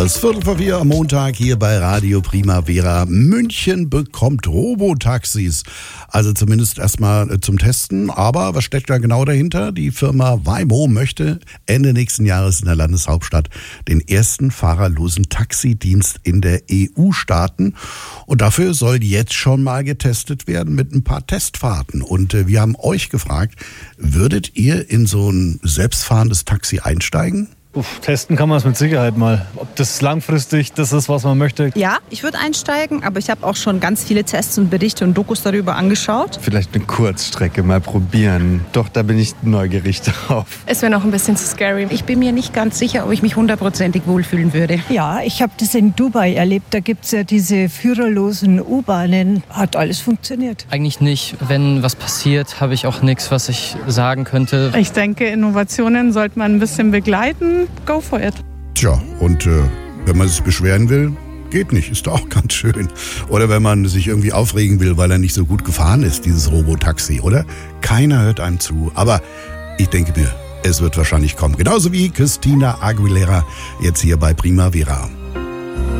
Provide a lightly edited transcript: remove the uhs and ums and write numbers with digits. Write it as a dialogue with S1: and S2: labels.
S1: Das 3:45 am Montag hier bei Radio Primavera. München bekommt Robotaxis. Also zumindest erstmal zum Testen. Aber was steckt da genau dahinter? Die Firma Waymo möchte Ende nächsten Jahres in der Landeshauptstadt den ersten fahrerlosen Taxidienst in der EU starten. Und dafür soll jetzt schon mal getestet werden mit ein paar Testfahrten. Und wir haben euch gefragt, würdet ihr in so ein selbstfahrendes Taxi einsteigen?
S2: Testen kann man es mit Sicherheit mal. Ob das langfristig das ist, was man möchte.
S3: Ja, ich würde einsteigen, aber ich habe auch schon ganz viele Tests und Berichte und Dokus darüber angeschaut.
S4: Vielleicht eine Kurzstrecke mal probieren. Doch, da bin ich neugierig drauf.
S5: Es wäre noch ein bisschen zu scary. Ich bin mir nicht ganz sicher, ob ich mich 100%ig wohlfühlen würde.
S6: Ja, ich habe das in Dubai erlebt. Da gibt es ja diese führerlosen U-Bahnen. Hat alles funktioniert.
S7: Eigentlich nicht. Wenn was passiert, habe ich auch nichts, was ich sagen könnte.
S8: Ich denke, Innovationen sollte man ein bisschen begleiten. Go for it.
S1: Tja, und wenn man sich beschweren will, geht nicht, ist doch auch ganz schön. Oder wenn man sich irgendwie aufregen will, weil er nicht so gut gefahren ist, dieses Robotaxi, oder? Keiner hört einem zu, aber ich denke mir, es wird wahrscheinlich kommen. Genauso wie Christina Aguilera jetzt hier bei Primavera.